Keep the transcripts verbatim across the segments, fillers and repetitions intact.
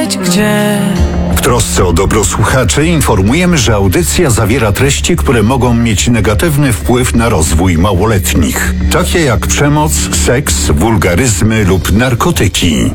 wiedzieć gdzie. W trosce o dobro słuchaczy informujemy, że audycja zawiera treści, które mogą mieć negatywny wpływ na rozwój małoletnich, takie jak przemoc, seks, wulgaryzmy lub narkotyki.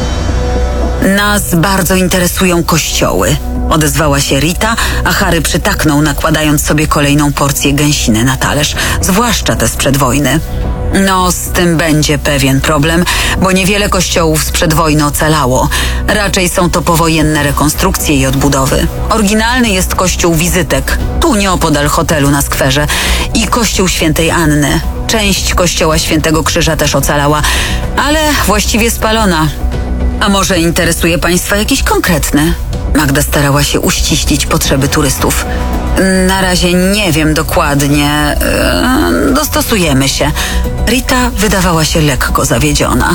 Nas bardzo interesują kościoły. Odezwała się Rita, a Harry przytaknął, nakładając sobie kolejną porcję gęsiny na talerz, zwłaszcza te sprzed wojny. No, z tym będzie pewien problem, bo niewiele kościołów sprzed wojny ocalało. Raczej są to powojenne rekonstrukcje i odbudowy. Oryginalny jest kościół Wizytek, tu nieopodal hotelu na skwerze, i kościół Świętej Anny. Część kościoła Świętego Krzyża też ocalała, ale właściwie spalona. A może interesuje Państwa jakiś konkretny? Magda starała się uściślić potrzeby turystów. Na razie nie wiem dokładnie. Yy, dostosujemy się. Rita wydawała się lekko zawiedziona.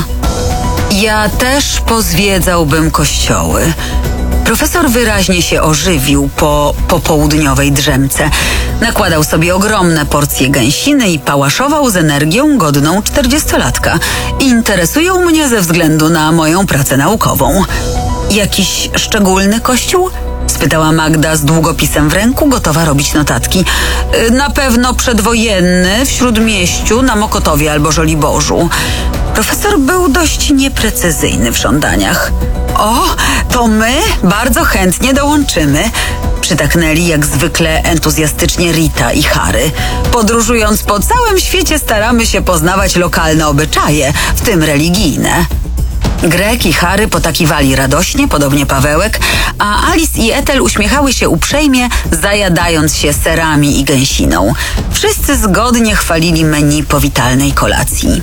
Ja też pozwiedzałbym kościoły. Profesor wyraźnie się ożywił po popołudniowej drzemce. Nakładał sobie ogromne porcje gęsiny i pałaszował z energią godną czterdziestolatka. Interesują mnie ze względu na moją pracę naukową. Jakiś szczególny kościół? Spytała Magda z długopisem w ręku, gotowa robić notatki. Na pewno przedwojenny, w Śródmieściu, na Mokotowie albo Żoliborzu. Profesor był dość nieprecyzyjny w żądaniach. O, to my bardzo chętnie dołączymy. Przytaknęli jak zwykle entuzjastycznie Rita i Harry. Podróżując po całym świecie staramy się poznawać lokalne obyczaje, w tym religijne. Greg i Harry potakiwali radośnie, podobnie Pawełek, a Alice i Ethel uśmiechały się uprzejmie, zajadając się serami i gęsiną. Wszyscy zgodnie chwalili menu powitalnej kolacji.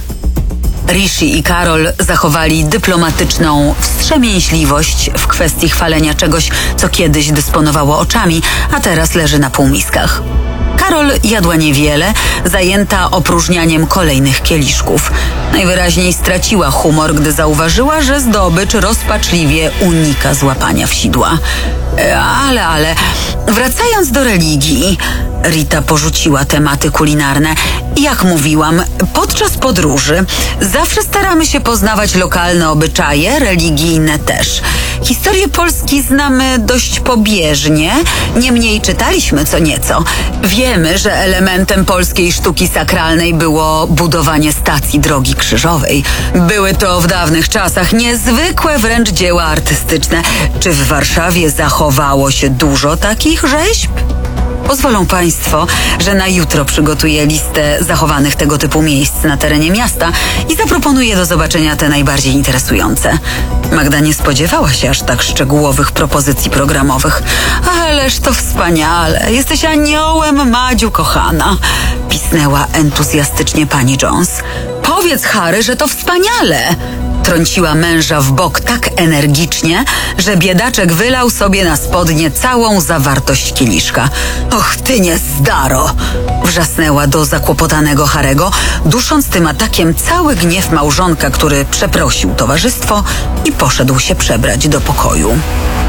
Rishi i Karol zachowali dyplomatyczną wstrzemięźliwość w kwestii chwalenia czegoś, co kiedyś dysponowało oczami, a teraz leży na półmiskach. Karol jadła niewiele, zajęta opróżnianiem kolejnych kieliszków. Najwyraźniej straciła humor, gdy zauważyła, że zdobycz rozpaczliwie unika złapania w sidła. Ale, ale, wracając do religii, Rita porzuciła tematy kulinarne. Jak mówiłam, podczas podróży zawsze staramy się poznawać lokalne obyczaje, religijne też. Historię Polski znamy dość pobieżnie, niemniej czytaliśmy co nieco. Wiemy, że elementem polskiej sztuki sakralnej było budowanie stacji drogi krzyżowej. Były to w dawnych czasach niezwykłe wręcz dzieła artystyczne. Czy w Warszawie zachowało się dużo takich rzeźb? Pozwolą Państwo, że na jutro przygotuję listę zachowanych tego typu miejsc na terenie miasta i zaproponuję do zobaczenia te najbardziej interesujące. Magda nie spodziewała się aż tak szczegółowych propozycji programowych. Ależ to wspaniale. Jesteś aniołem, Madziu kochana. Pisnęła entuzjastycznie pani Jones. Powiedz, Harry, że to wspaniale. Trąciła męża w bok tak energicznie, że biedaczek wylał sobie na spodnie całą zawartość kieliszka. Och, ty niezdaro! Wrzasnęła do zakłopotanego Harego, dusząc tym atakiem cały gniew małżonka, który przeprosił towarzystwo i poszedł się przebrać do pokoju.